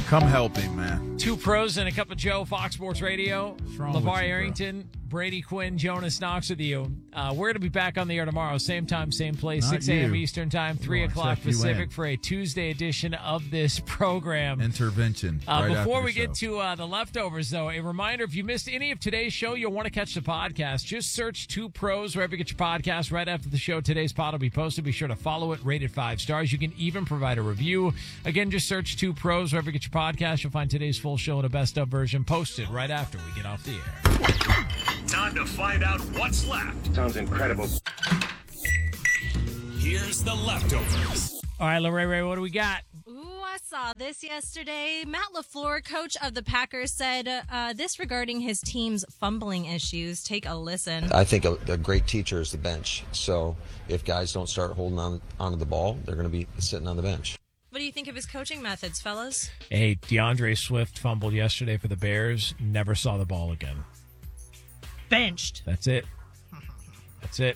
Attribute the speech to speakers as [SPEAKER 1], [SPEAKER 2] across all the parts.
[SPEAKER 1] Come help him, man.
[SPEAKER 2] Two pros and a cup of Joe, Fox Sports Radio.
[SPEAKER 1] wrong with
[SPEAKER 2] LeVar
[SPEAKER 1] you, bro?
[SPEAKER 2] Arrington, Brady Quinn, Jonas Knox with you. We're going to be back on the air tomorrow. Same time, same place,
[SPEAKER 1] Not
[SPEAKER 2] 6 a.m.
[SPEAKER 1] you.
[SPEAKER 2] Eastern Time, 3
[SPEAKER 1] We'll
[SPEAKER 2] o'clock
[SPEAKER 1] check you
[SPEAKER 2] Pacific
[SPEAKER 1] in.
[SPEAKER 2] for a Tuesday edition of this program.
[SPEAKER 1] Intervention. Right
[SPEAKER 2] Before
[SPEAKER 1] after
[SPEAKER 2] we
[SPEAKER 1] the
[SPEAKER 2] get
[SPEAKER 1] show.
[SPEAKER 2] to the leftovers, though, a reminder, if you missed any of today's show, you'll want to catch the podcast. Just search Two Pros wherever you get your podcast. Right after the show, today's pod will be posted. Be sure to follow it, rate it 5 stars. You can even provide a review. Again, just search Two Pros wherever you get your podcast. You'll find today's full show in a best-of version posted right after we get off the air.
[SPEAKER 3] Time to find out what's left.
[SPEAKER 4] Sounds incredible.
[SPEAKER 3] Here's the leftovers.
[SPEAKER 2] All right, Ray, what do we got?
[SPEAKER 5] Ooh, I saw this yesterday. Matt LaFleur, coach of the Packers, said this regarding his team's fumbling issues. Take a listen.
[SPEAKER 6] I think a great teacher is the bench. So if guys don't start holding onto the ball, they're going to be sitting on the bench.
[SPEAKER 5] What do you think of his coaching methods, fellas?
[SPEAKER 2] Hey, DeAndre Swift fumbled yesterday for the Bears. Never saw the ball again.
[SPEAKER 5] Benched.
[SPEAKER 2] That's it. That's it.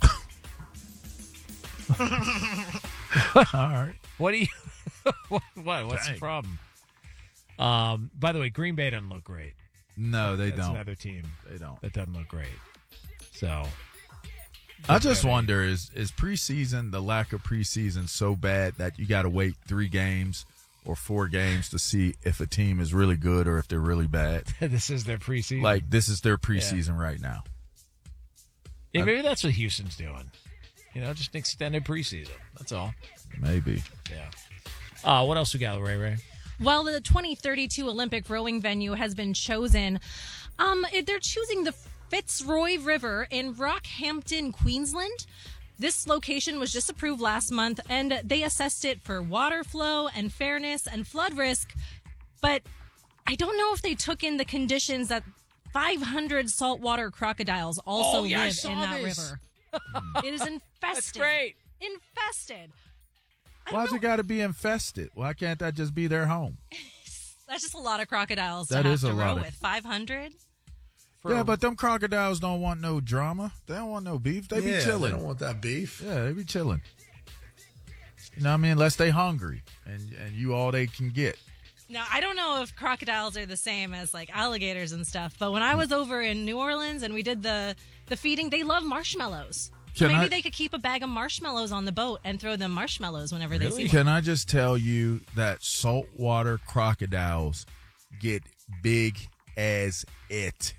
[SPEAKER 1] All right.
[SPEAKER 2] What do you... what? What's
[SPEAKER 1] Dang.
[SPEAKER 2] the problem? By the way, Green Bay doesn't look great.
[SPEAKER 1] No, they
[SPEAKER 2] That's
[SPEAKER 1] don't.
[SPEAKER 2] another team
[SPEAKER 1] They don't.
[SPEAKER 2] that doesn't look great. So...
[SPEAKER 1] I just wonder, is preseason, the lack of preseason so bad that you got to wait 3 games or 4 games to see if a team is really good or if they're really bad?
[SPEAKER 2] this is their preseason.
[SPEAKER 1] Like, this is their preseason right now.
[SPEAKER 2] Yeah, maybe that's what Houston's doing. You know, just an extended preseason. That's all.
[SPEAKER 1] Maybe.
[SPEAKER 2] Yeah. What else we got, Ray?
[SPEAKER 5] Well, the 2032 Olympic rowing venue has been chosen. They're choosing the Fitzroy River in Rockhampton, Queensland. This location was just approved last month, and they assessed it for water flow and fairness and flood risk. But I don't know if they took in the conditions that 500 saltwater crocodiles also
[SPEAKER 2] I
[SPEAKER 5] live
[SPEAKER 2] saw
[SPEAKER 5] in that
[SPEAKER 2] this.
[SPEAKER 5] river. It is infested.
[SPEAKER 2] That's great.
[SPEAKER 5] Infested.
[SPEAKER 1] Why's it got to be infested? Why can't that just be their home?
[SPEAKER 5] That's just a lot of crocodiles
[SPEAKER 1] That
[SPEAKER 5] to have
[SPEAKER 1] is a
[SPEAKER 5] to row
[SPEAKER 1] lot of-
[SPEAKER 5] with. 500?
[SPEAKER 1] Yeah, but them crocodiles don't want no drama. They don't want no beef. They be
[SPEAKER 7] They
[SPEAKER 1] chilling.
[SPEAKER 7] don't want that beef.
[SPEAKER 1] Yeah, they be chilling. You know what I mean? Unless they hungry and you all they can get.
[SPEAKER 5] Now, I don't know if crocodiles are the same as like alligators and stuff, but when I was over in New Orleans and we did the feeding, they love marshmallows. So
[SPEAKER 1] Can
[SPEAKER 5] maybe
[SPEAKER 1] I-
[SPEAKER 5] they could keep a bag of marshmallows on the boat and throw them marshmallows whenever they see
[SPEAKER 1] Can I just tell you that saltwater crocodiles get big as it?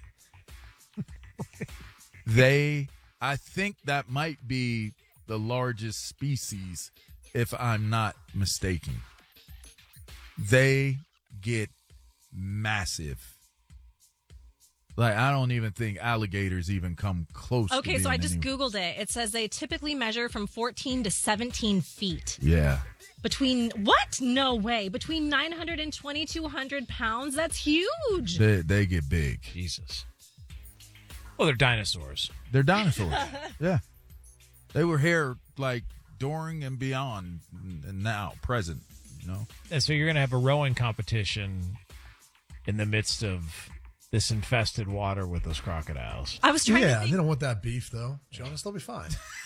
[SPEAKER 1] I think that might be the largest species, if I'm not mistaken. They get massive. Like, I don't even think alligators even come close to
[SPEAKER 5] Okay, so I
[SPEAKER 1] being
[SPEAKER 5] just
[SPEAKER 1] any-
[SPEAKER 5] Googled it. It says they typically measure from 14 to 17 feet.
[SPEAKER 1] Yeah.
[SPEAKER 5] Between, what? No way. Between 900 and 2,200 pounds? That's huge.
[SPEAKER 1] They get big.
[SPEAKER 2] Jesus. Well, they're dinosaurs.
[SPEAKER 1] They're dinosaurs. Yeah. They were here like during and beyond and now, present, you know?
[SPEAKER 2] And so you're going to have a rowing competition in the midst of this infested water with those crocodiles.
[SPEAKER 5] I was trying to
[SPEAKER 7] Yeah,
[SPEAKER 5] think.
[SPEAKER 7] they don't want that beef, though. Jonas, they'll be fine.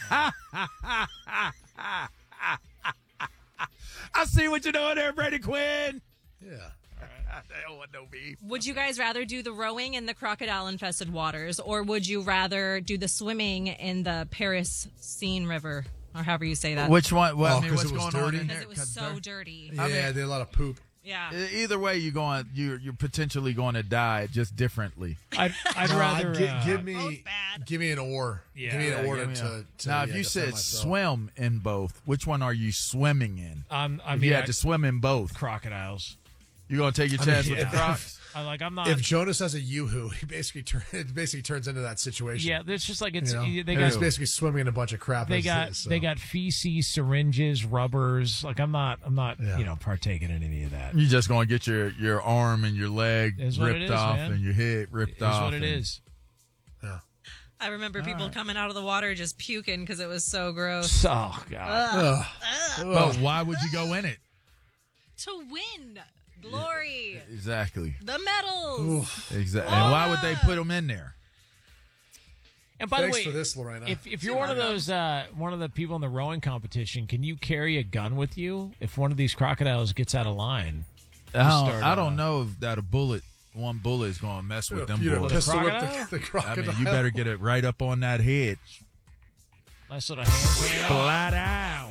[SPEAKER 1] I see what you're doing there, Brady Quinn.
[SPEAKER 7] Yeah.
[SPEAKER 1] They don't want no beef.
[SPEAKER 5] Would you guys rather do the rowing in the crocodile-infested waters, or would you rather do the swimming in the Paris Seine River, or however you say that?
[SPEAKER 1] Which one? Well,
[SPEAKER 7] Oh,
[SPEAKER 1] I mean,
[SPEAKER 7] 'cause
[SPEAKER 1] what's
[SPEAKER 7] it was
[SPEAKER 1] going on
[SPEAKER 7] dirty?
[SPEAKER 1] in
[SPEAKER 5] Because
[SPEAKER 1] there?
[SPEAKER 5] it was so dirty.
[SPEAKER 7] Yeah, they had a lot of poop.
[SPEAKER 5] Yeah.
[SPEAKER 1] Either way, you're potentially going to die just differently.
[SPEAKER 2] I'd rather...
[SPEAKER 7] give me
[SPEAKER 5] Both bad.
[SPEAKER 7] give me an oar.
[SPEAKER 2] Yeah.
[SPEAKER 7] Give me an oar
[SPEAKER 1] Give me
[SPEAKER 7] to
[SPEAKER 1] now, if you
[SPEAKER 7] defend
[SPEAKER 1] said
[SPEAKER 7] myself.
[SPEAKER 1] swim in both, which one are you swimming in?
[SPEAKER 2] I
[SPEAKER 1] If you had to swim in both,
[SPEAKER 2] crocodiles.
[SPEAKER 1] you're going to take your chance with the crocs?
[SPEAKER 2] I'm not...
[SPEAKER 7] If Jonas has a yoo-hoo, it basically turns into that situation.
[SPEAKER 2] yeah, it's just like it's...
[SPEAKER 7] You know?
[SPEAKER 2] They
[SPEAKER 7] And it's
[SPEAKER 2] got...
[SPEAKER 7] basically swimming in a bunch of crap.
[SPEAKER 2] They
[SPEAKER 7] as it
[SPEAKER 2] got
[SPEAKER 7] is, so.
[SPEAKER 2] they got feces, syringes, rubbers. Like I'm not
[SPEAKER 7] Yeah.
[SPEAKER 2] partaking in any of that.
[SPEAKER 1] You're just going to get your arm and your leg
[SPEAKER 2] Is what it
[SPEAKER 1] ripped
[SPEAKER 2] is,
[SPEAKER 1] off
[SPEAKER 2] man.
[SPEAKER 1] and your head ripped
[SPEAKER 2] Is
[SPEAKER 1] off.
[SPEAKER 2] what it
[SPEAKER 1] and-
[SPEAKER 2] is.
[SPEAKER 7] Yeah.
[SPEAKER 5] I remember people coming out of the water just puking because it was so gross.
[SPEAKER 2] Oh God.
[SPEAKER 7] Ugh.
[SPEAKER 1] But why would you go in it?
[SPEAKER 5] To win glory,
[SPEAKER 1] Exactly.
[SPEAKER 5] the medals.
[SPEAKER 1] Exactly. And why would they put them in there?
[SPEAKER 2] And by
[SPEAKER 7] Thanks
[SPEAKER 2] the way,
[SPEAKER 7] for this, Lorena.
[SPEAKER 2] if you're one of those one of the people in the rowing competition, can you carry a gun with you if one of these crocodiles gets out of line?
[SPEAKER 1] I don't know if that one bullet is going to mess with them
[SPEAKER 7] You
[SPEAKER 1] boys.
[SPEAKER 7] pistol whip
[SPEAKER 2] crocodile?
[SPEAKER 7] the crocodile.
[SPEAKER 1] I mean, you better get it right up on that head.
[SPEAKER 2] Nice little hand.
[SPEAKER 1] Flat out.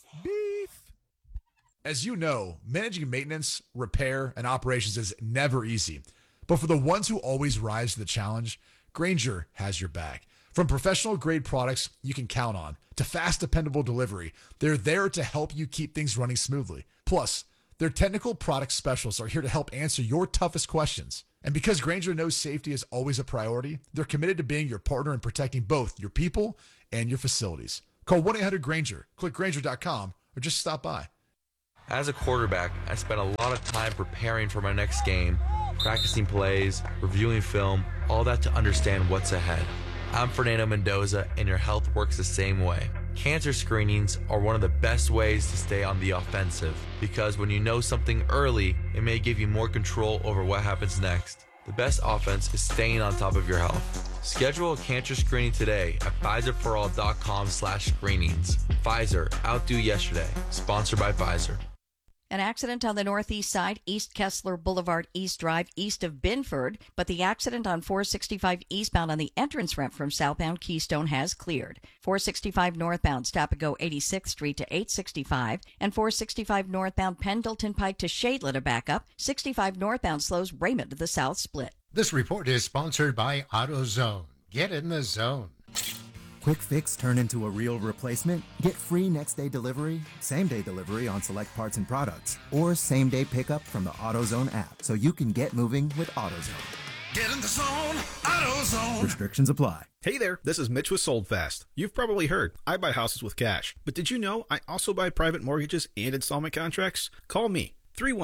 [SPEAKER 7] As you know, managing maintenance, repair, and operations is never easy. But for the ones who always rise to the challenge, Grainger has your back. From professional-grade products you can count on to fast, dependable delivery, they're there to help you keep things running smoothly. Plus, their technical product specialists are here to help answer your toughest questions. And because Grainger knows safety is always a priority, they're committed to being your partner in protecting both your people and your facilities. Call 1-800-GRAINGER, click Grainger.com, or just stop by.
[SPEAKER 4] As a quarterback, I spent a lot of time preparing for my next game, practicing plays, reviewing film, all that to understand what's ahead. I'm Fernando Mendoza, and your health works the same way. Cancer screenings are one of the best ways to stay on the offensive, because when you know something early, it may give you more control over what happens next. The best offense is staying on top of your health. Schedule a cancer screening today at Pfizerforall.com/screenings. Pfizer, outdo yesterday. Sponsored by Pfizer.
[SPEAKER 8] An accident on the northeast side, East Kessler Boulevard, East Drive, east of Binford, but the accident on 465 eastbound on the entrance ramp from southbound Keystone has cleared. 465 northbound, stop and go 86th Street to 865, and 465 northbound Pendleton Pike to Shadla to back up. 65 northbound slows Raymond to the south split.
[SPEAKER 9] This report is sponsored by AutoZone. Get in the zone.
[SPEAKER 10] Quick fix turn into a real replacement? Get free next-day delivery, same-day delivery on select parts and products, or same-day pickup from the AutoZone app so you can get moving with AutoZone.
[SPEAKER 3] Get in the zone, AutoZone.
[SPEAKER 10] Restrictions apply.
[SPEAKER 11] Hey there, this is Mitch with Sold Fast. You've probably heard, I buy houses with cash. But did you know I also buy private mortgages and installment contracts? Call me.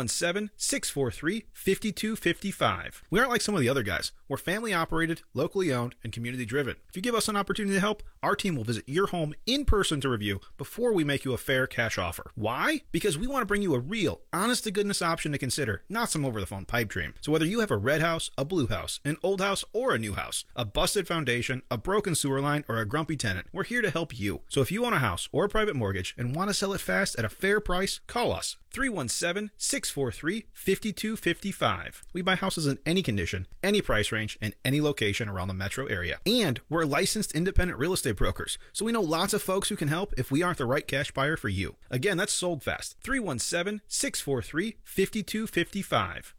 [SPEAKER 11] 317-643-5255. We aren't like some of the other guys. We're family operated, locally owned, and community driven. If you give us an opportunity to help, our team will visit your home in person to review before we make you a fair cash offer. Why? Because we want to bring you a real, honest to goodness option to consider, not some over the phone pipe dream. So whether you have a red house, a blue house, an old house, or a new house, a busted foundation, a broken sewer line, or a grumpy tenant, we're here to help you. So if you own a house or a private mortgage and want to sell it fast at a fair price, call us. 317-643-5255. We buy houses in any condition, any price range, and any location around the metro area. And we're licensed independent real estate brokers, so we know lots of folks who can help if we aren't the right cash buyer for you. Again, that's Sold Fast. 317-643-5255.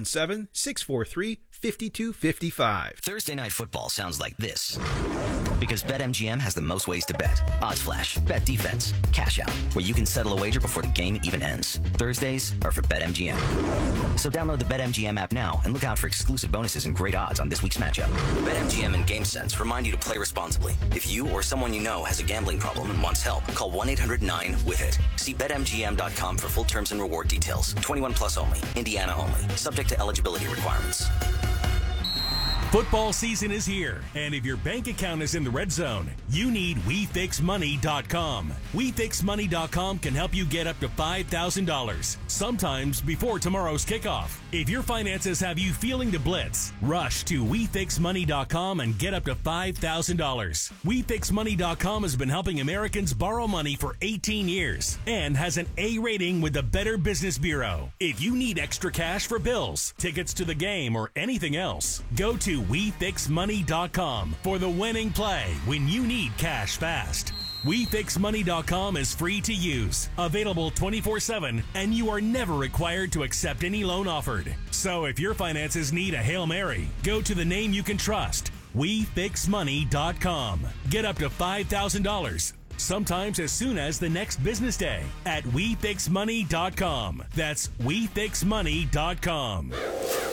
[SPEAKER 11] 317-643-5255.
[SPEAKER 12] Thursday Night Football sounds like this. Because BetMGM has the most ways to bet. Odds Flash, Bet Defense, Cash Out, where you can settle a wager before the game even ends. Thursdays are for BetMGM. So download the BetMGM app now and look out for exclusive bonuses and great odds on this week's matchup. BetMGM and GameSense remind you to play responsibly. If you or someone you know has a gambling problem and wants help, call 1-800-9-WITH-IT. See BetMGM.com for full terms and reward details. 21 plus only. Indiana only. Subject to eligibility requirements.
[SPEAKER 3] Football season is here, and if your bank account is in the red zone, you need WeFixMoney.com. WeFixMoney.com can help you get up to $5,000, sometimes before tomorrow's kickoff. If your finances have you feeling the blitz, rush to WeFixMoney.com and get up to $5,000. WeFixMoney.com has been helping Americans borrow money for 18 years and has an A rating with the Better Business Bureau. If you need extra cash for bills, tickets to the game, or anything else, go to WeFixMoney.com for the winning play when you need cash fast. WeFixMoney.com is free to use, available 24/7, and you are never required to accept any loan offered. So if your finances need a Hail Mary, go to the name you can trust, WeFixMoney.com. Get up to $5,000. Sometimes as soon as the next business day at WeFixMoney.com. That's WeFixMoney.com.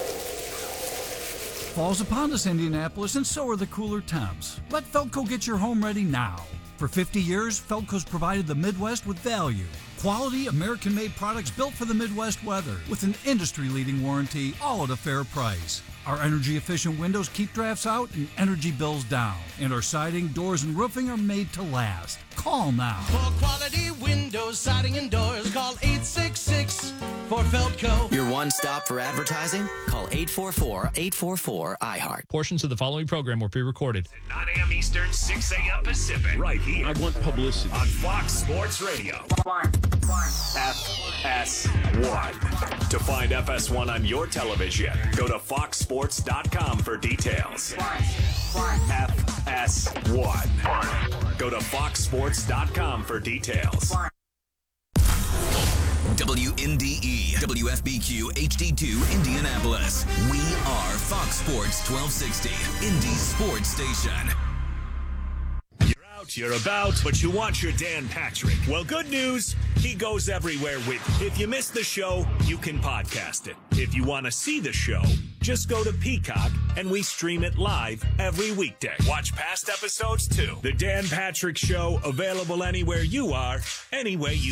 [SPEAKER 13] Fall's upon us, Indianapolis, and so are the cooler temps. Let Felco get your home ready now. For 50 years, Felco's provided the Midwest with value. Quality, American-made products built for the Midwest weather with an industry-leading warranty, all at a fair price. Our energy-efficient windows keep drafts out and energy bills down. And our siding, doors, and roofing are made to last. Call now.
[SPEAKER 14] For quality windows, siding, and doors, call 866 for Felco.
[SPEAKER 12] Your one stop for advertising? Call 844-844-iHeart.
[SPEAKER 2] Portions of the following program were pre-recorded.
[SPEAKER 3] 9 a.m. Eastern, 6 a.m. Pacific. Right here. I want publicity. On Fox Sports Radio. FS1.
[SPEAKER 15] To find FS1 on your television, go to foxsports.com for details. FS1. Go to foxsports.com for details.
[SPEAKER 16] WNDE, WFBQ HD2 Indianapolis. We are Fox Sports 1260, Indy's sports station.
[SPEAKER 15] You're about, but you want your Dan Patrick. Well, good news, he goes everywhere with you. If you missed the show, you can podcast it. If you want to see the show, just go to Peacock and we stream it live every weekday. Watch past episodes too. The Dan Patrick Show, available anywhere you are, any way you